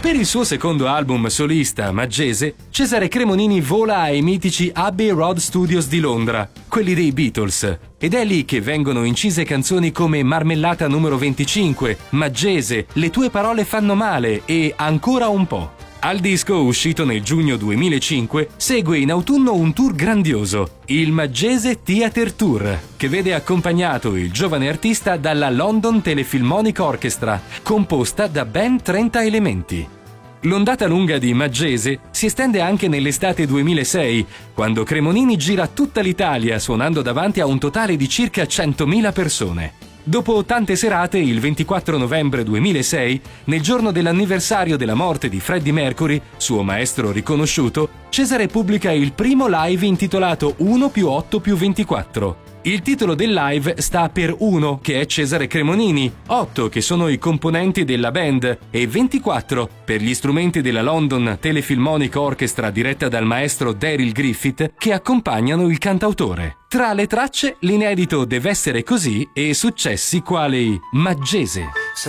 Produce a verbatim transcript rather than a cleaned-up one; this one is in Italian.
Per il suo secondo album solista, Maggese, Cesare Cremonini vola ai mitici Abbey Road Studios di Londra, quelli dei Beatles. Ed è lì che vengono incise canzoni come Marmellata numero venticinque, Maggese, Le tue parole fanno male e Ancora un po'. Al disco, uscito nel giugno duemilacinque, segue in autunno un tour grandioso, il Maggese Theatre Tour, che vede accompagnato il giovane artista dalla London Telephilharmonic Orchestra, composta da ben trenta elementi. L'ondata lunga di Maggese si estende anche nell'estate duemilasei, quando Cremonini gira tutta l'Italia suonando davanti a un totale di circa centomila persone. Dopo tante serate, il ventiquattro novembre duemilasei, nel giorno dell'anniversario della morte di Freddie Mercury, suo maestro riconosciuto, Cesare pubblica il primo live intitolato uno più otto più ventiquattro. Il titolo del live sta per uno, che è Cesare Cremonini, otto, che sono i componenti della band, e ventiquattro, per gli strumenti della London Telephilharmonic Orchestra diretta dal maestro Daryl Griffith, che accompagnano il cantautore. Tra le tracce, l'inedito Dev'essere così e successi quali Maggese.